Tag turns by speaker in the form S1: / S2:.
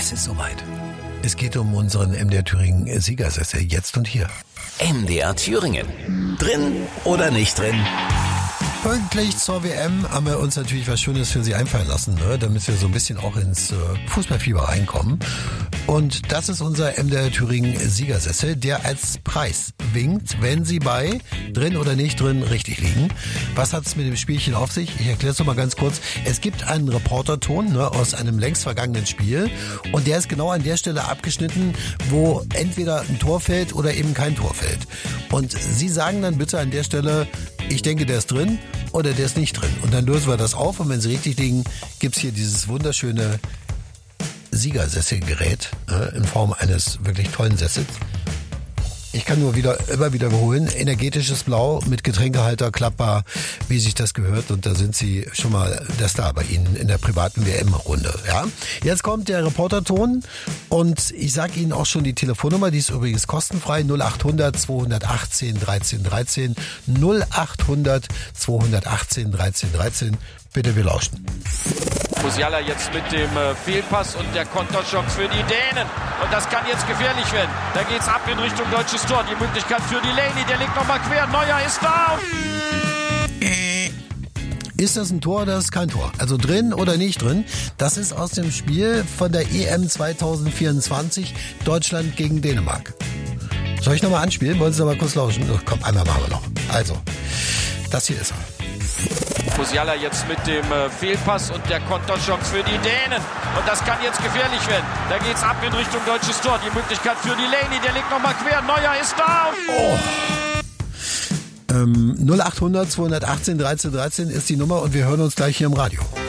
S1: Es ist soweit. Es geht um unseren MDR Thüringen Siegersessel, jetzt und hier.
S2: MDR Thüringen. Drin oder nicht drin?
S1: Pünktlich zur WM haben wir uns natürlich was Schönes für Sie einfallen lassen, ne? Damit wir so ein bisschen auch ins Fußballfieber reinkommen. Und das ist unser MDR Thüringen Siegersessel, der als Preis winkt, wenn Sie bei drin oder nicht drin richtig liegen. Was hat es mit dem Spielchen auf sich? Ich erkläre es noch mal ganz kurz. Es gibt einen Reporterton, ne, aus einem längst vergangenen Spiel und der ist genau an der Stelle abgeschnitten, wo entweder ein Tor fällt oder eben kein Tor fällt. Und Sie sagen dann bitte an der Stelle, ich denke, der ist drin oder der ist nicht drin. Und dann lösen wir das auf und wenn Sie richtig liegen, gibt's hier dieses wunderschöne Siegersesselgerät in Form eines wirklich tollen Sessels. Ich kann nur immer wieder wiederholen, energetisches Blau mit Getränkehalter, klappbar, wie sich das gehört. Und da sind Sie schon mal der Star bei Ihnen in der privaten WM-Runde. Ja? Jetzt kommt der Reporterton und ich sage Ihnen auch schon die Telefonnummer, die ist übrigens kostenfrei, 0800 218 13 13, 0800 218 13 13. Bitte, wir lauschen.
S3: Musiala jetzt mit dem Fehlpass und der Konterchance für die Dänen. Und das kann jetzt gefährlich werden. Da geht's ab in Richtung deutsches Tor. Die Möglichkeit für Delaney, der legt nochmal quer. Neuer ist da.
S1: Ist das ein Tor oder ist es kein Tor? Also drin oder nicht drin? Das ist aus dem Spiel von der EM 2024 Deutschland gegen Dänemark. Soll ich nochmal anspielen? Wollen Sie noch mal kurz lauschen? Komm, einmal machen wir noch. Also, das hier ist er.
S3: Musiala jetzt mit dem Fehlpass und der Konterchance für die Dänen. Und das kann jetzt gefährlich werden. Da geht's ab in Richtung deutsches Tor. Die Möglichkeit für Delaney, der legt nochmal quer. Neuer ist da.
S1: 0800 218 13 13 ist die Nummer und wir hören uns gleich hier im Radio.